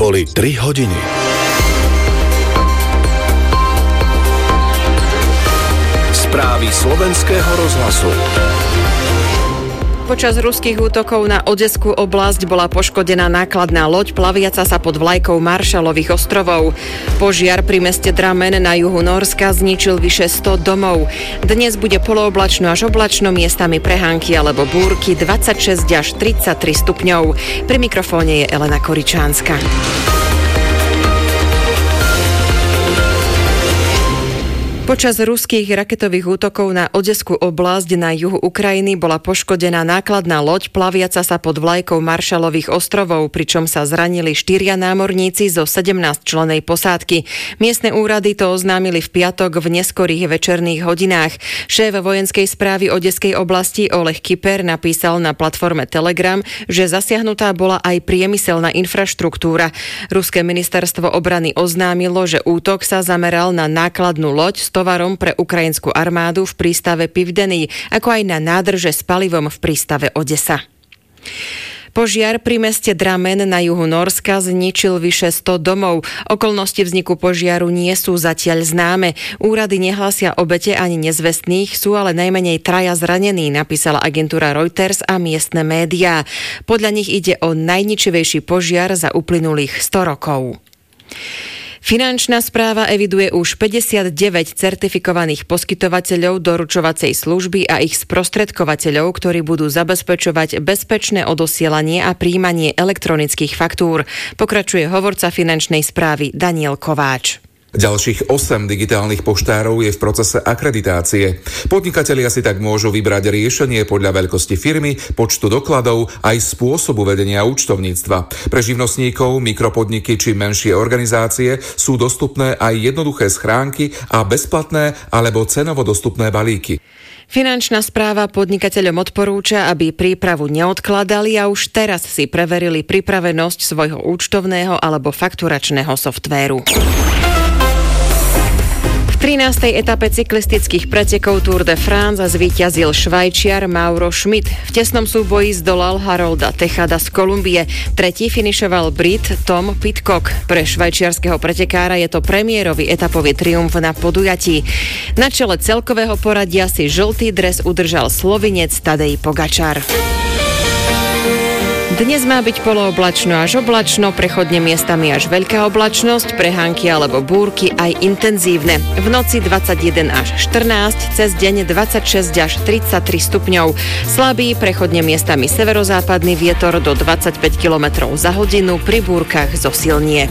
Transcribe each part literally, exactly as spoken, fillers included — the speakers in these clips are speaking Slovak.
Boli tri hodiny. Správy slovenského rozhlasu. Počas ruských útokov na Odeskú oblasť bola poškodená nákladná loď plaviaca sa pod vlajkou Maršalových ostrovov. Požiar pri meste Dramen na juhu Nórska zničil vyše sto domov. Dnes bude polooblačno až oblačno, miestami prehánky alebo búrky, dvadsaťšesť až tridsaťtri stupňov. Pri mikrofóne je Elena Koričánska. Počas ruských raketových útokov na Odeskú oblasť na juhu Ukrajiny bola poškodená nákladná loď plaviaca sa pod vlajkou Maršalových ostrovov, pričom sa zranili štyria námorníci zo sedemnásťčlennej posádky. Miestne úrady to oznámili v piatok v neskorých večerných hodinách. Šéf vojenskej správy Odeskej oblasti Oleh Kyper napísal na platforme Telegram, že zasiahnutá bola aj priemyselná infraštruktúra. Ruské ministerstvo obrany oznámilo, že útok sa zameral na nákladnú loď s tovarom pre ukrajinskú armádu v prístave Pivdeny, ako aj na nádrže s palivom v prístave Odesa. Požiar pri meste Dramen na juhu Nórska zničil vyše sto domov. Okolnosti vzniku požiaru nie sú zatiaľ známe. Úrady nehlásia obete ani nezvestných, sú ale najmenej traja zranení, napísala agentúra Reuters a miestne médiá. Podľa nich ide o najničivejší požiar za uplynulých sto rokov. Finančná správa eviduje už päťdesiatdeväť certifikovaných poskytovateľov doručovacej služby a ich sprostredkovateľov, ktorí budú zabezpečovať bezpečné odosielanie a prijímanie elektronických faktúr. Pokračuje hovorca finančnej správy Daniel Kováč. Ďalších osem digitálnych poštárov je v procese akreditácie. Podnikatelia si tak môžu vybrať riešenie podľa veľkosti firmy, počtu dokladov aj spôsobu vedenia účtovníctva. Pre živnostníkov, mikropodniky či menšie organizácie sú dostupné aj jednoduché schránky a bezplatné alebo cenovo dostupné balíky. Finančná správa podnikateľom odporúča, aby prípravu neodkladali a už teraz si preverili pripravenosť svojho účtovného alebo fakturačného softvéru. V trinástej etape cyklistických pretekov Tour de France zvíťazil Švajčiar Mauro Schmid. V tesnom súboji zdolal Harolda Techada z Kolumbie. Tretí finišoval Brit Tom Pidcock. Pre švajčiarskeho pretekára je to premiérový etapový triumf na podujatí. Na čele celkového poradia si žltý dres udržal Slovinec Tadej Pogačar. Dnes má byť polooblačno až oblačno, prechodne miestami až veľká oblačnosť, prehánky alebo búrky aj intenzívne. V noci dvadsaťjeden až štrnásť, cez deň dvadsaťšesť až tridsaťtri stupňov. Slabý, prechodne miestami severozápadný vietor do dvadsaťpäť kilometrov za hodinu, pri búrkach zosilnie.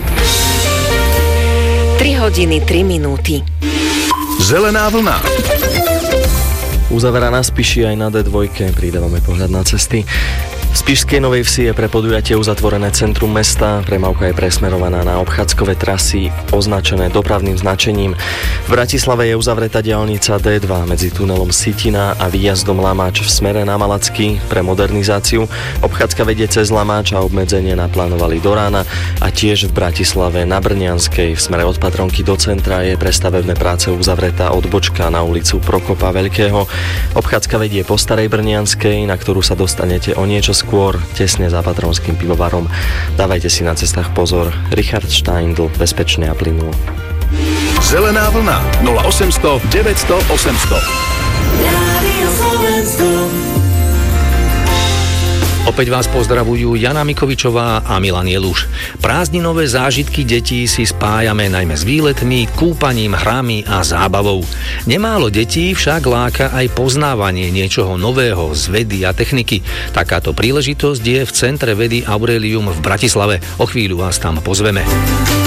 tri hodiny tri minúty. Zelená vlna. Uzaverá nás Spiši aj na dé dva, pridávame pohľad na cesty. V Spišskej Novej Vsi je pre podujatie uzatvorené centrum mesta, premávka je presmerovaná na obchádzkové trasy označené dopravným značením. V Bratislave je uzavretá diaľnica dé dva medzi tunelom Sitina a výjazdom Lamáč v smere na Malacky pre modernizáciu. Obchádzka vedie cez Lamáč a obmedzenie naplánovali do rána a tiež v Bratislave na Brnianskej v smere od Patronky do centra je pre stavebné práce uzavretá odbočka na ulicu Prokopa Veľkého. Obchádzka vedie po Starej Brnianskej, na ktorú sa dostanete o niečo skôr, tesne za Patronským pivovarom. Dávajte si na cestách pozor. Richard Steindl, bezpečne a plynulo. Zelená vlna nula osemsto deväťsto osemsto. Rádio Slovensko. Opäť vás pozdravujú Jana Mikovičová a Milan Jeluš. Prázdninové zážitky detí si spájame najmä s výletmi, kúpaním, hrami a zábavou. Nemálo detí však láka aj poznávanie niečoho nového z vedy a techniky. Takáto príležitosť je v Centre vedy Aurelium v Bratislave. O chvíľu vás tam pozveme.